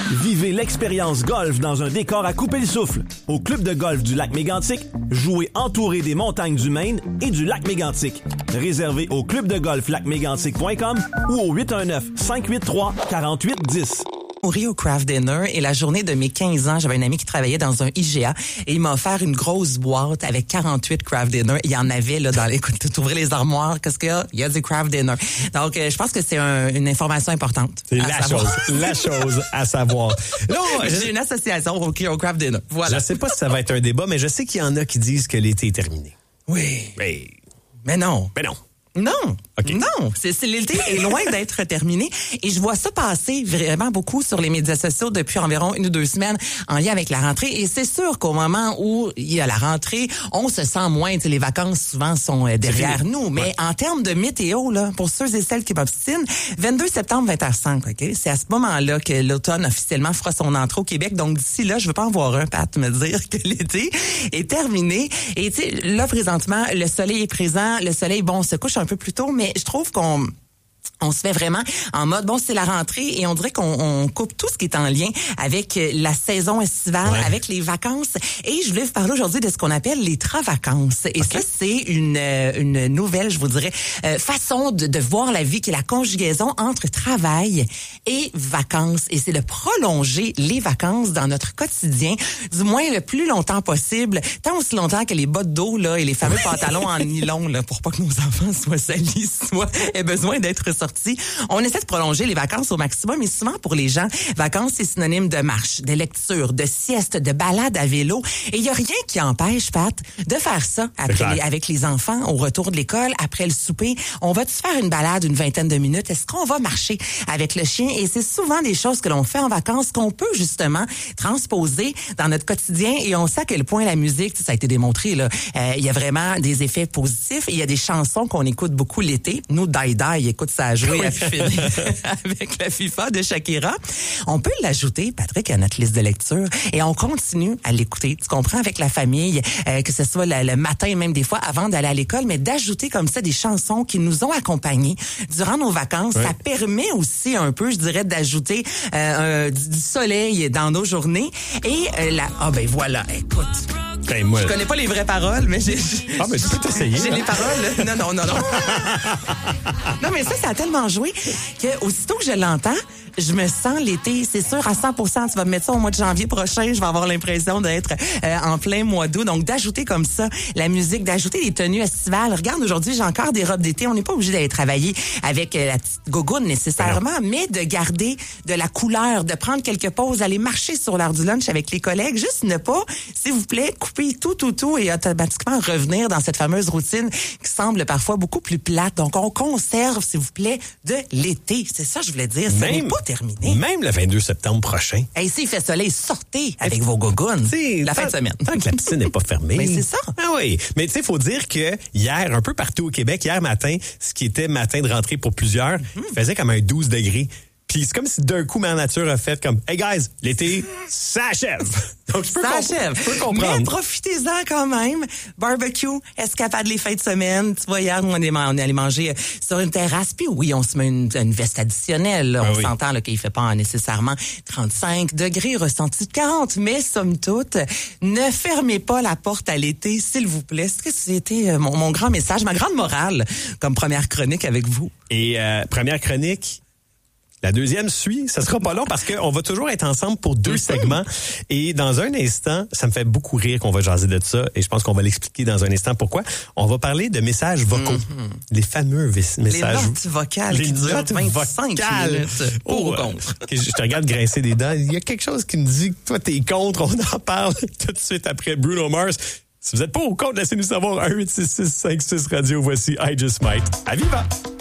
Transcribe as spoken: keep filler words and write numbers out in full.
Vivez l'expérience golf dans un décor à couper le souffle. Au club de golf du lac Mégantic, jouez entouré des montagnes du Maine et du lac Mégantic. Réservez au club de golf lac mégantic point com ou au huit un neuf, cinq huit trois, quatre huit un zéro. Au Rio Craft Dinner et la journée de mes quinze ans, j'avais un ami qui travaillait dans un I G A et il m'a offert une grosse boîte avec quarante-huit Craft Dinner. Il y en avait là dans les, écoute, t'ouvrais les armoires, qu'est-ce qu'il y a? Il y a du Craft Dinner. Donc, euh, je pense que c'est un, une information importante. C'est la savoir. chose, la chose à savoir. Là, j'ai une association au Rio Craft Dinner. Voilà. Je sais pas si ça va être un débat, mais je sais qu'il y en a qui disent que l'été est terminé. Oui. Mais, mais non. Mais non. Non, okay. non, c'est, c'est l'été est loin d'être terminé et je vois ça passer vraiment beaucoup sur les médias sociaux depuis environ une ou deux semaines en lien avec la rentrée et c'est sûr qu'au moment où il y a la rentrée, on se sent moins, les vacances souvent sont derrière nous, mais ouais. En termes de météo là, pour ceux et celles qui m'obstinent, vingt-deux septembre vingt heures cinq, OK, c'est à ce moment-là que l'automne officiellement fera son entrée au Québec. Donc d'ici là, je veux pas en voir un Pat me dire que l'été est terminé et tu sais là présentement, le soleil est présent, le soleil bon se couche un un peu plus tôt, mais je trouve qu'on on se fait vraiment en mode, bon, c'est la rentrée et on dirait qu'on on coupe tout ce qui est en lien avec la saison estivale, ouais. Avec les vacances. Et je voulais vous parler aujourd'hui de ce qu'on appelle les travavacances. Et okay. Ça, c'est une une nouvelle, je vous dirais, euh, façon de, de voir la vie, qui est la conjugaison entre travail et vacances. Et c'est de prolonger les vacances dans notre quotidien, du moins le plus longtemps possible, tant aussi longtemps que les bottes d'eau là et les fameux pantalons en nylon là, pour pas que nos enfants soient salis, soit aient besoin d'être sortis. On essaie de prolonger les vacances au maximum, mais souvent pour les gens, vacances, c'est synonyme de marche, de lecture, de sieste, de balade à vélo. Et il y a rien qui empêche, Pat, de faire ça après les, avec les enfants au retour de l'école, après le souper. On va-tu faire une balade une vingtaine de minutes? Est-ce qu'on va marcher avec le chien? Et c'est souvent des choses que l'on fait en vacances qu'on peut justement transposer dans notre quotidien. Et on sait à quel point la musique, ça a été démontré, là, euh, il y a vraiment des effets positifs. Et il y a des chansons qu'on écoute beaucoup l'été. Nous, Die Die, écoute ça à jouer à finir avec la FIFA de Shakira. On peut l'ajouter, Patrick, à notre liste de lecture et on continue à l'écouter. Tu comprends, avec la famille, euh, que ce soit le, le matin, même des fois avant d'aller à l'école, mais d'ajouter comme ça des chansons qui nous ont accompagnés durant nos vacances. Ouais. Ça permet aussi un peu, je dirais, d'ajouter euh, un, du soleil dans nos journées. Et euh, la... Ah ben voilà, écoute... Ben, moi, je connais pas les vraies paroles, mais j'ai... Ah, mais tu peux t'essayer. J'ai hein? les paroles. Non, non, non, non. Non, mais ça, ça a tellement joué que aussitôt que je l'entends, je me sens l'été, c'est sûr, à cent pour cent. Tu vas me mettre ça au mois de janvier prochain, je vais avoir l'impression d'être euh, en plein mois d'août. Donc, d'ajouter comme ça la musique, d'ajouter des tenues estivales. Regarde, aujourd'hui, j'ai encore des robes d'été. On n'est pas obligé d'aller travailler avec euh, la petite gogoune nécessairement, Alors. mais de garder de la couleur, de prendre quelques pauses, aller marcher sur l'heure du lunch avec les collègues. Juste ne pas, s'il vous plaît, couper tout, tout, tout et automatiquement revenir dans cette fameuse routine qui semble parfois beaucoup plus plate. Donc, on conserve, s'il vous plaît, de l'été. C'est ça que je voulais dire. Ça n'est pas terminé. Même le vingt-deux septembre prochain. Et hey, s'il fait soleil, sortez avec vos gougounes la fin de semaine. Tant que la piscine n'est pas fermée. Mais c'est ça. Ah oui. Mais tu sais, il faut dire que hier, un peu partout au Québec, hier matin, ce qui était matin de rentrée pour plusieurs, mm-hmm. il faisait comme un douze degrés. Puis c'est comme si d'un coup, Mère Nature a fait comme « Hey guys, l'été, ça achève! » Donc, je peux, ça comp- achève. je peux comprendre. Mais profitez-en quand même. Barbecue, escapade les fins de semaine. Tu vois, hier, on est, on est allé manger sur une terrasse. Puis oui, on se met une, une veste additionnelle. Là. Ah on oui. s'entend là, qu'il fait pas nécessairement trente-cinq degrés, ressenti de quarante. Mais somme toute, ne fermez pas la porte à l'été, s'il vous plaît. C'est que c'était mon, mon grand message, ma grande morale comme première chronique avec vous. Et euh, première chronique... La deuxième suit, ça sera pas long parce qu'on va toujours être ensemble pour deux mm-hmm. segments. Et dans un instant, ça me fait beaucoup rire qu'on va jaser de ça et je pense qu'on va l'expliquer dans un instant pourquoi. On va parler de messages vocaux. Mm-hmm. Les fameux vis- messages. Les notes vocales les qui durent notes vingt-cinq vocales. minutes. Pour oh, ou contre. Je te regarde grincer des dents. Il y a quelque chose qui me dit que toi, t'es contre. On en parle tout de suite après Bruno Mars. Si vous êtes pas au contre, laissez-nous savoir. un huit six six cinq six Radio. Voici I Just Might. À Viva!